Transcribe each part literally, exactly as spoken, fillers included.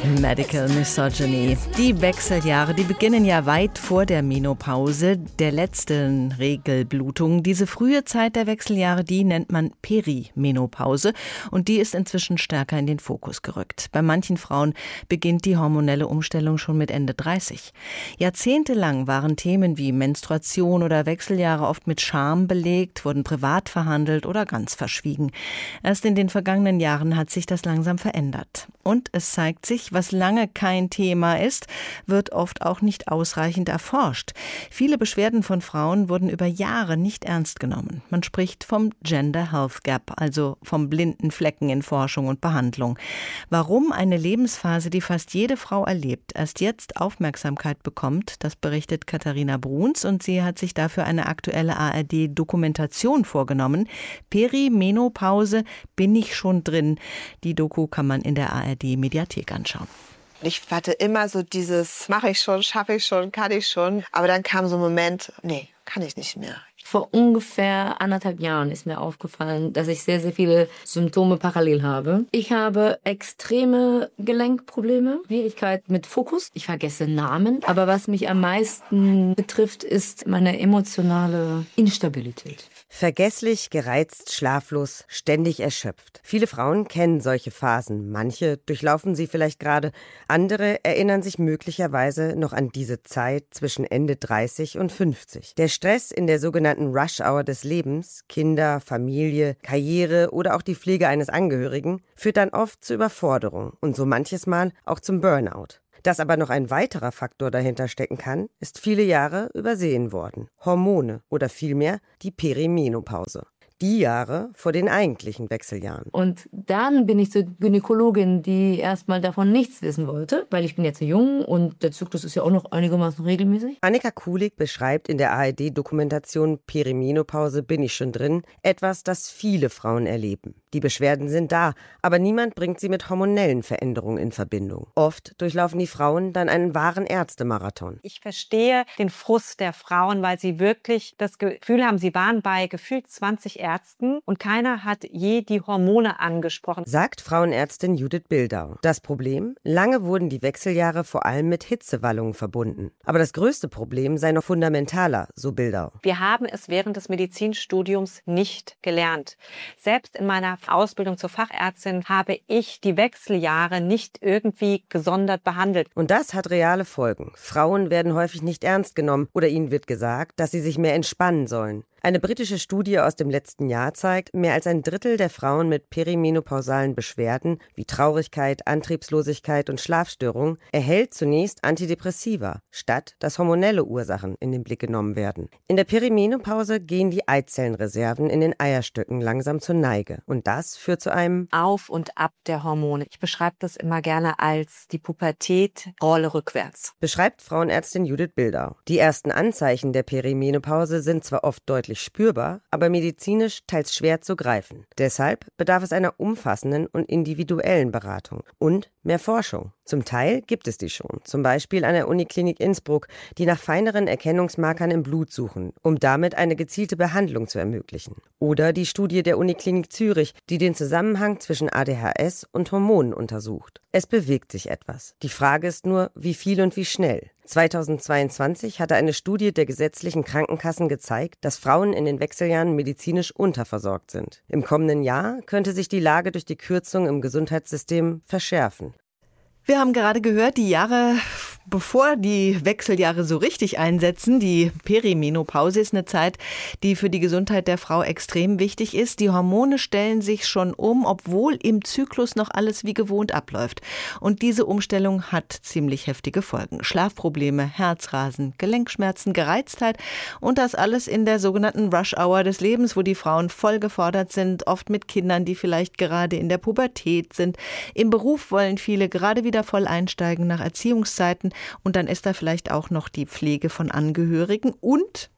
Medical Misogyny. Die Wechseljahre, die beginnen ja weit vor der Menopause, der letzten Regelblutung. Diese frühe Zeit der Wechseljahre, die nennt man Perimenopause und die ist inzwischen stärker in den Fokus gerückt. Bei manchen Frauen beginnt die hormonelle Umstellung schon mit Ende dreißig. Jahrzehntelang waren Themen wie Menstruation oder Wechseljahre oft mit Scham belegt, wurden privat verhandelt oder ganz verschwiegen. Erst in den vergangenen Jahren hat sich das langsam verändert. Und es zeigt sich, was lange kein Thema ist, wird oft auch nicht ausreichend erforscht. Viele Beschwerden von Frauen wurden über Jahre nicht ernst genommen. Man spricht vom Gender Health Gap, also vom blinden Flecken in Forschung und Behandlung. Warum eine Lebensphase, die fast jede Frau erlebt, erst jetzt Aufmerksamkeit bekommt, das berichtet Katharina Bruns und sie hat sich dafür eine aktuelle A R D-Dokumentation vorgenommen. Perimenopause, bin ich schon drin? Die Doku kann man in der A R D-Mediathek anschauen. Ich hatte immer so dieses, mache ich schon, schaffe ich schon, kann ich schon. Aber dann kam so ein Moment, nee, kann ich nicht mehr. Vor ungefähr anderthalb Jahren ist mir aufgefallen, dass ich sehr, sehr viele Symptome parallel habe. Ich habe extreme Gelenkprobleme, Schwierigkeit mit Fokus. Ich vergesse Namen. Aber was mich am meisten betrifft, ist meine emotionale Instabilität. Vergesslich, gereizt, schlaflos, ständig erschöpft. Viele Frauen kennen solche Phasen. Manche durchlaufen sie vielleicht gerade. Andere erinnern sich möglicherweise noch an diese Zeit zwischen Ende dreißig und fünfzig. Der Stress in der sogenannten Rush-Hour des Lebens, Kinder, Familie, Karriere oder auch die Pflege eines Angehörigen, führt dann oft zur Überforderung und so manches Mal auch zum Burnout. Dass aber noch ein weiterer Faktor dahinter stecken kann, ist viele Jahre übersehen worden. Hormone oder vielmehr die Perimenopause. Die Jahre vor den eigentlichen Wechseljahren. Und dann bin ich zur Gynäkologin, die erstmal davon nichts wissen wollte, weil ich bin jetzt jung und der Zyklus ist ja auch noch einigermaßen regelmäßig. Annika Kulig beschreibt in der A R D-Dokumentation Perimenopause, bin ich schon drin, etwas, das viele Frauen erleben. Die Beschwerden sind da, aber niemand bringt sie mit hormonellen Veränderungen in Verbindung. Oft durchlaufen die Frauen dann einen wahren Ärztemarathon. Ich verstehe den Frust der Frauen, weil sie wirklich das Gefühl haben, sie waren bei gefühlt zwanzig Ärzten und keiner hat je die Hormone angesprochen. Sagt Frauenärztin Judith Bildau. Das Problem? Lange wurden die Wechseljahre vor allem mit Hitzewallungen verbunden. Aber das größte Problem sei noch fundamentaler, so Bildau. Wir haben es während des Medizinstudiums nicht gelernt. Selbst in meiner Ausbildung zur Fachärztin habe ich die Wechseljahre nicht irgendwie gesondert behandelt. Und das hat reale Folgen. Frauen werden häufig nicht ernst genommen oder ihnen wird gesagt, dass sie sich mehr entspannen sollen. Eine britische Studie aus dem letzten Jahr zeigt, mehr als ein Drittel der Frauen mit perimenopausalen Beschwerden wie Traurigkeit, Antriebslosigkeit und Schlafstörungen erhält zunächst Antidepressiva, statt dass hormonelle Ursachen in den Blick genommen werden. In der Perimenopause gehen die Eizellenreserven in den Eierstöcken langsam zur Neige und das führt zu einem Auf und Ab der Hormone. Ich beschreibe das immer gerne als die Pubertät Rolle rückwärts. Beschreibt Frauenärztin Judith Bildau. Die ersten Anzeichen der Perimenopause sind zwar oft deutlich spürbar, aber medizinisch teils schwer zu greifen. Deshalb bedarf es einer umfassenden und individuellen Beratung und mehr Forschung. Zum Teil gibt es die schon, zum Beispiel an der Uniklinik Innsbruck, die nach feineren Erkennungsmarkern im Blut suchen, um damit eine gezielte Behandlung zu ermöglichen. Oder die Studie der Uniklinik Zürich, die den Zusammenhang zwischen A D H S und Hormonen untersucht. Es bewegt sich etwas. Die Frage ist nur, wie viel und wie schnell. zweitausendzweiundzwanzig hatte eine Studie der gesetzlichen Krankenkassen gezeigt, dass Frauen in den Wechseljahren medizinisch unterversorgt sind. Im kommenden Jahr könnte sich die Lage durch die Kürzung im Gesundheitssystem verschärfen. Wir haben gerade gehört, die Jahre, bevor die Wechseljahre so richtig einsetzen, die Perimenopause ist eine Zeit, die für die Gesundheit der Frau extrem wichtig ist. Die Hormone stellen sich schon um, obwohl im Zyklus noch alles wie gewohnt abläuft. Und diese Umstellung hat ziemlich heftige Folgen. Schlafprobleme, Herzrasen, Gelenkschmerzen, Gereiztheit und das alles in der sogenannten Rush-Hour des Lebens, wo die Frauen voll gefordert sind, oft mit Kindern, die vielleicht gerade in der Pubertät sind. Im Beruf wollen viele gerade wieder voll einsteigen nach Erziehungszeiten und dann ist da vielleicht auch noch die Pflege von Angehörigen und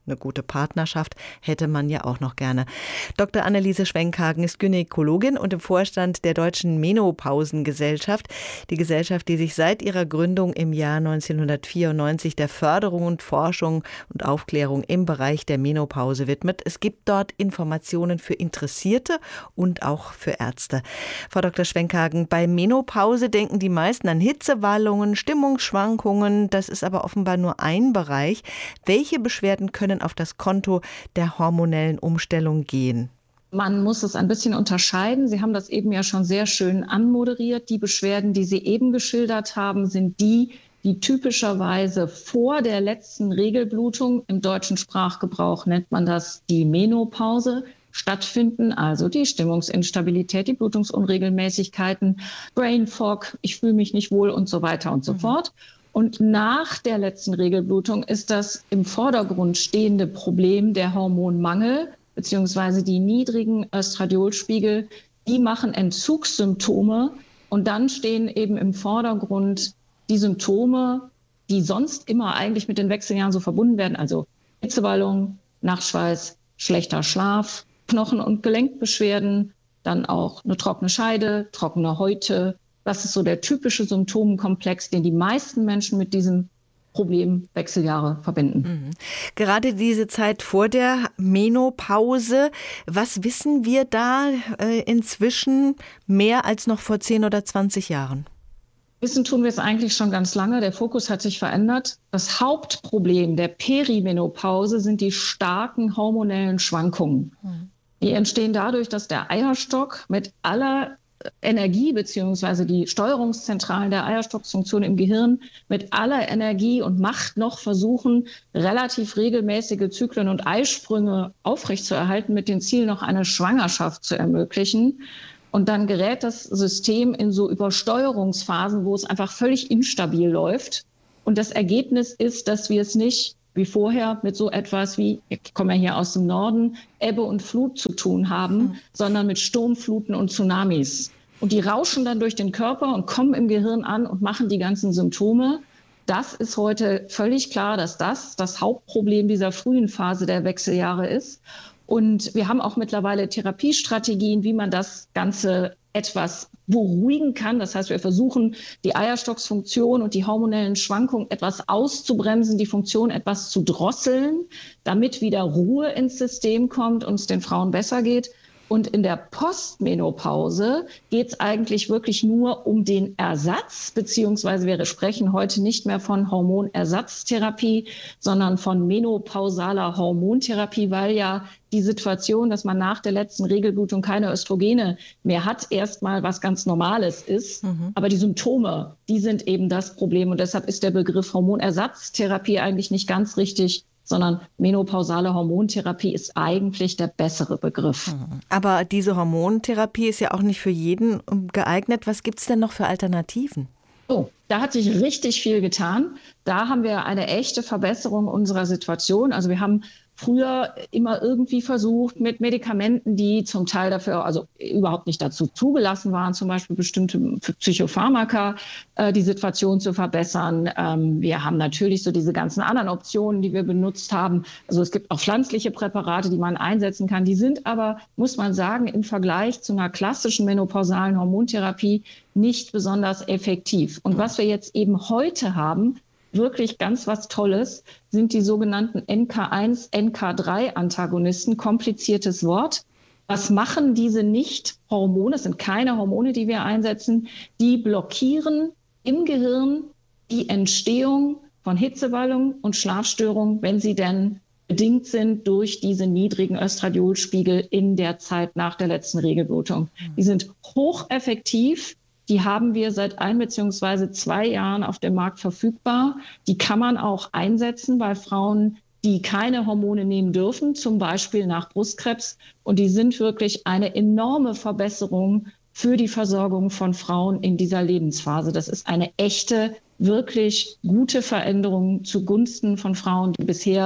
Eine gute Partnerschaft hätte man ja auch noch gerne. Doktor Anneliese Schwenkhagen ist Gynäkologin und im Vorstand der Deutschen Menopausengesellschaft. Die Gesellschaft, die sich seit ihrer Gründung im Jahr neunzehnhundertvierundneunzig der Förderung und Forschung und Aufklärung im Bereich der Menopause widmet. Es gibt dort Informationen für Interessierte und auch für Ärzte. Frau Doktor Schwenkhagen, bei Menopause denken die meisten an Hitzewallungen, Stimmungsschwankungen. Das ist aber offenbar nur ein Bereich. Welche Beschwerden können auf das Konto der hormonellen Umstellung gehen? Man muss es ein bisschen unterscheiden. Sie haben das eben ja schon sehr schön anmoderiert. Die Beschwerden, die Sie eben geschildert haben, sind die, die typischerweise vor der letzten Regelblutung, im deutschen Sprachgebrauch nennt man das die Menopause, stattfinden. Also die Stimmungsinstabilität, die Blutungsunregelmäßigkeiten, Brain Fog, ich fühle mich nicht wohl und so weiter und so mhm. fort. Und nach der letzten Regelblutung ist das im Vordergrund stehende Problem der Hormonmangel beziehungsweise die niedrigen Östradiolspiegel. Die machen Entzugssymptome und dann stehen eben im Vordergrund die Symptome, die sonst immer eigentlich mit den Wechseljahren so verbunden werden. Also Hitzewallung, Nachtschweiß, schlechter Schlaf, Knochen- und Gelenkbeschwerden, dann auch eine trockene Scheide, trockene Häute. Das ist so der typische Symptomenkomplex, den die meisten Menschen mit diesem Problem Wechseljahre verbinden. Mhm. Gerade diese Zeit vor der Menopause, was wissen wir da äh, inzwischen mehr als noch vor zehn oder zwanzig Jahren? Wissen tun wir es eigentlich schon ganz lange. Der Fokus hat sich verändert. Das Hauptproblem der Perimenopause sind die starken hormonellen Schwankungen. Mhm. Die entstehen dadurch, dass der Eierstock mit aller Energie beziehungsweise die Steuerungszentralen der Eierstockfunktion im Gehirn mit aller Energie und Macht noch versuchen, relativ regelmäßige Zyklen und Eisprünge aufrechtzuerhalten, mit dem Ziel, noch eine Schwangerschaft zu ermöglichen. Und dann gerät das System in so Übersteuerungsphasen, wo es einfach völlig instabil läuft. Und das Ergebnis ist, dass wir es nicht wie vorher mit so etwas wie, ich komme ja hier aus dem Norden, Ebbe und Flut zu tun haben, mhm. sondern mit Sturmfluten und Tsunamis. Und die rauschen dann durch den Körper und kommen im Gehirn an und machen die ganzen Symptome. Das ist heute völlig klar, dass das das Hauptproblem dieser frühen Phase der Wechseljahre ist. Und wir haben auch mittlerweile Therapiestrategien, wie man das Ganze etwas beruhigen kann. Das heißt, wir versuchen, die Eierstocksfunktion und die hormonellen Schwankungen etwas auszubremsen, die Funktion etwas zu drosseln, damit wieder Ruhe ins System kommt und es den Frauen besser geht. Und in der Postmenopause geht es eigentlich wirklich nur um den Ersatz, beziehungsweise wir sprechen heute nicht mehr von Hormonersatztherapie, sondern von menopausaler Hormontherapie, weil ja die Situation, dass man nach der letzten Regelblutung keine Östrogene mehr hat, erstmal was ganz Normales ist. Mhm. Aber die Symptome, die sind eben das Problem. Und deshalb ist der Begriff Hormonersatztherapie eigentlich nicht ganz richtig, sondern menopausale Hormontherapie ist eigentlich der bessere Begriff. Aber diese Hormontherapie ist ja auch nicht für jeden geeignet. Was gibt es denn noch für Alternativen? Oh, da hat sich richtig viel getan. Da haben wir eine echte Verbesserung unserer Situation. Also wir haben früher immer irgendwie versucht, mit Medikamenten, die zum Teil dafür, also überhaupt nicht dazu zugelassen waren, zum Beispiel bestimmte Psychopharmaka, äh, die Situation zu verbessern. Ähm, wir haben natürlich so diese ganzen anderen Optionen, die wir benutzt haben. Also es gibt auch pflanzliche Präparate, die man einsetzen kann. Die sind aber, muss man sagen, im Vergleich zu einer klassischen menopausalen Hormontherapie nicht besonders effektiv. Und was wir jetzt eben heute haben, wirklich ganz was Tolles, sind die sogenannten N K eins N K drei Antagonisten. Kompliziertes Wort. Was machen diese Nicht-Hormone? Es sind keine Hormone, die wir einsetzen. Die blockieren im Gehirn die Entstehung von Hitzewallungen und Schlafstörungen, wenn sie denn bedingt sind durch diese niedrigen Östradiolspiegel in der Zeit nach der letzten Regelblutung. Die sind hocheffektiv. Die haben wir seit ein bzw. zwei Jahren auf dem Markt verfügbar. Die kann man auch einsetzen bei Frauen, die keine Hormone nehmen dürfen, zum Beispiel nach Brustkrebs. Und die sind wirklich eine enorme Verbesserung für die Versorgung von Frauen in dieser Lebensphase. Das ist eine echte, wirklich gute Veränderung zugunsten von Frauen, die bisher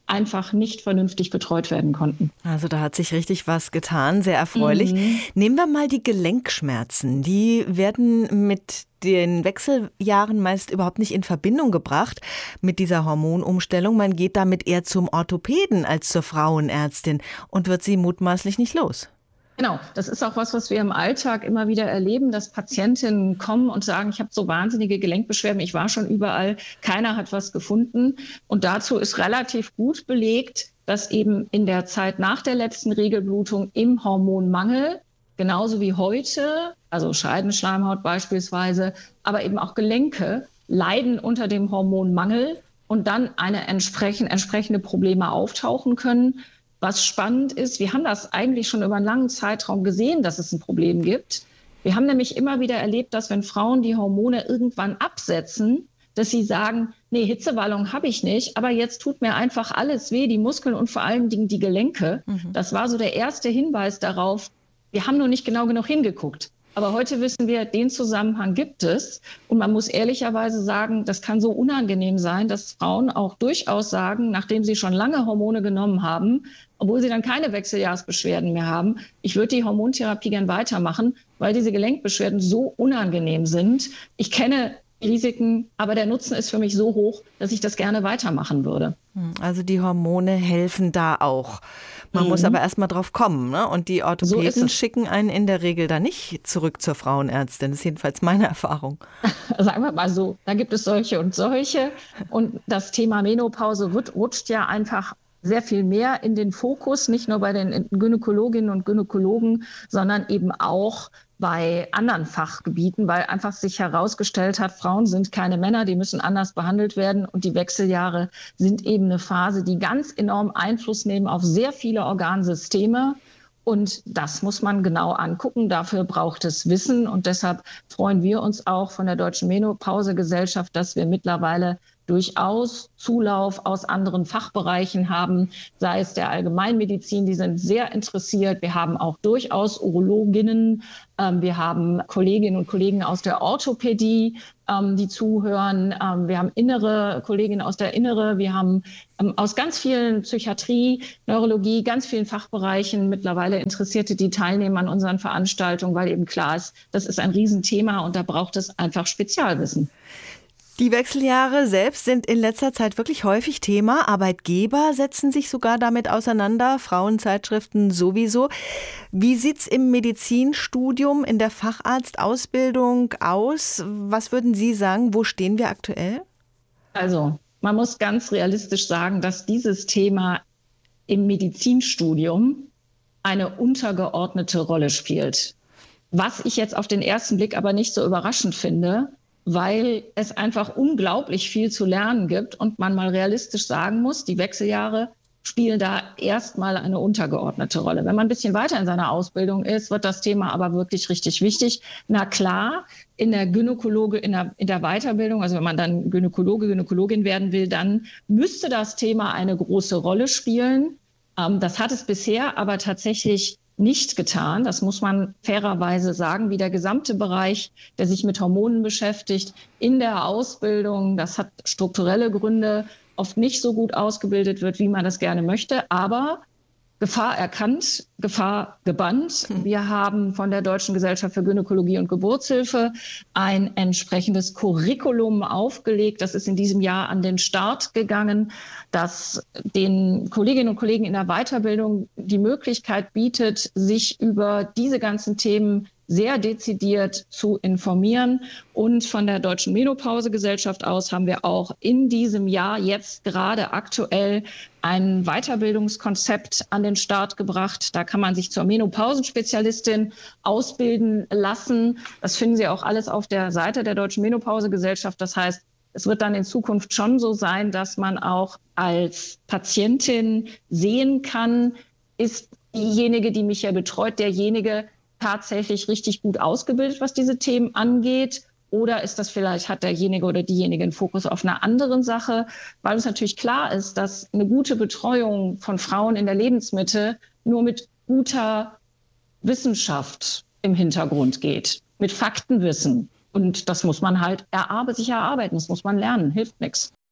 einfach nicht vernünftig betreut werden konnten. Also da hat sich richtig was getan, sehr erfreulich. Mhm. Nehmen wir mal die Gelenkschmerzen. Die werden mit den Wechseljahren meist überhaupt nicht in Verbindung gebracht mit dieser Hormonumstellung. Man geht damit eher zum Orthopäden als zur Frauenärztin und wird sie mutmaßlich nicht los. Genau, das ist auch was, was wir im Alltag immer wieder erleben, dass Patientinnen kommen und sagen, ich habe so wahnsinnige Gelenkbeschwerden, ich war schon überall, keiner hat was gefunden. Und dazu ist relativ gut belegt, dass eben in der Zeit nach der letzten Regelblutung im Hormonmangel, genauso wie heute, also Scheidenschleimhaut beispielsweise, aber eben auch Gelenke, leiden unter dem Hormonmangel und dann eine entsprechend, entsprechende Probleme auftauchen können. Was spannend ist, wir haben das eigentlich schon über einen langen Zeitraum gesehen, dass es ein Problem gibt. Wir haben nämlich immer wieder erlebt, dass wenn Frauen die Hormone irgendwann absetzen, dass sie sagen, nee, Hitzewallung habe ich nicht, aber jetzt tut mir einfach alles weh, die Muskeln und vor allen Dingen die Gelenke. Mhm. Das war so der erste Hinweis darauf, wir haben nur nicht genau genug hingeguckt. Aber heute wissen wir, den Zusammenhang gibt es. Und man muss ehrlicherweise sagen, das kann so unangenehm sein, dass Frauen auch durchaus sagen, nachdem sie schon lange Hormone genommen haben, obwohl sie dann keine Wechseljahresbeschwerden mehr haben, ich würde die Hormontherapie gern weitermachen, weil diese Gelenkbeschwerden so unangenehm sind. Ich kenne Risiken, aber der Nutzen ist für mich so hoch, dass ich das gerne weitermachen würde. Also die Hormone helfen da auch. Man mhm. muss aber erst mal drauf kommen, ne? Und die Orthopäden so schicken einen in der Regel da nicht zurück zur Frauenärztin. Das ist jedenfalls meine Erfahrung. Sagen wir mal so, da gibt es solche und solche. Und das Thema Menopause rutscht ja einfach sehr viel mehr in den Fokus, nicht nur bei den Gynäkologinnen und Gynäkologen, sondern eben auch bei anderen Fachgebieten, weil einfach sich herausgestellt hat, Frauen sind keine Männer, die müssen anders behandelt werden und die Wechseljahre sind eben eine Phase, die ganz enorm Einfluss nehmen auf sehr viele Organsysteme. Und das muss man genau angucken. Dafür braucht es Wissen. Und deshalb freuen wir uns auch von der Deutschen Menopausegesellschaft, dass wir mittlerweile durchaus Zulauf aus anderen Fachbereichen haben, sei es der Allgemeinmedizin, die sind sehr interessiert. Wir haben auch durchaus Urologinnen, ähm, wir haben Kolleginnen und Kollegen aus der Orthopädie, ähm, die zuhören. Ähm, wir haben innere Kolleginnen aus der Innere, wir haben ähm, aus ganz vielen Psychiatrie, Neurologie, ganz vielen Fachbereichen mittlerweile Interessierte, die teilnehmen an unseren Veranstaltungen, weil eben klar ist, das ist ein Riesenthema und da braucht es einfach Spezialwissen. Die Wechseljahre selbst sind in letzter Zeit wirklich häufig Thema. Arbeitgeber setzen sich sogar damit auseinander, Frauenzeitschriften sowieso. Wie sieht's im Medizinstudium, in der Facharztausbildung aus? Was würden Sie sagen, wo stehen wir aktuell? Also, man muss ganz realistisch sagen, dass dieses Thema im Medizinstudium eine untergeordnete Rolle spielt. Was ich jetzt auf den ersten Blick aber nicht so überraschend finde, weil es einfach unglaublich viel zu lernen gibt und man mal realistisch sagen muss, die Wechseljahre spielen da erstmal eine untergeordnete Rolle. Wenn man ein bisschen weiter in seiner Ausbildung ist, wird das Thema aber wirklich richtig wichtig. Na klar, in der Gynäkologe, in der, in der Weiterbildung, also wenn man dann Gynäkologe, Gynäkologin werden will, dann müsste das Thema eine große Rolle spielen. Ähm, das hat es bisher aber tatsächlich nicht getan. Das muss man fairerweise sagen, wie der gesamte Bereich, der sich mit Hormonen beschäftigt, in der Ausbildung, das hat strukturelle Gründe, oft nicht so gut ausgebildet wird, wie man das gerne möchte. Aber Gefahr erkannt, Gefahr gebannt. Wir haben von der Deutschen Gesellschaft für Gynäkologie und Geburtshilfe ein entsprechendes Curriculum aufgelegt. Das ist in diesem Jahr an den Start gegangen, das den Kolleginnen und Kollegen in der Weiterbildung die Möglichkeit bietet, sich über diese ganzen Themen sehr dezidiert zu informieren. Und von der Deutschen Menopausegesellschaft aus haben wir auch in diesem Jahr jetzt gerade aktuell ein Weiterbildungskonzept an den Start gebracht. Da kann man sich zur Menopausenspezialistin ausbilden lassen. Das finden Sie auch alles auf der Seite der Deutschen Menopausegesellschaft. Das heißt, es wird dann in Zukunft schon so sein, dass man auch als Patientin sehen kann, ist diejenige, die mich ja betreut, derjenige, tatsächlich richtig gut ausgebildet, was diese Themen angeht? Oder ist das vielleicht, hat derjenige oder diejenige einen Fokus auf einer anderen Sache? Weil uns natürlich klar ist, dass eine gute Betreuung von Frauen in der Lebensmitte nur mit guter Wissenschaft im Hintergrund geht, mit Faktenwissen. Und das muss man halt erarbe- sich erarbeiten, das muss man lernen, hilft nichts.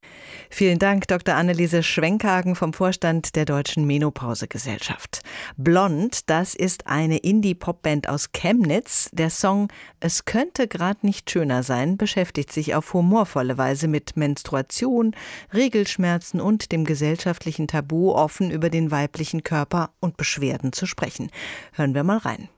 Vielen Dank, Doktor Anneliese Schwenkhagen vom Vorstand der Deutschen Menopausegesellschaft. Blond, das ist eine Indie-Pop-Band aus Chemnitz. Der Song »Es könnte grad nicht schöner sein« beschäftigt sich auf humorvolle Weise mit Menstruation, Regelschmerzen und dem gesellschaftlichen Tabu, offen über den weiblichen Körper und Beschwerden zu sprechen. Hören wir mal rein.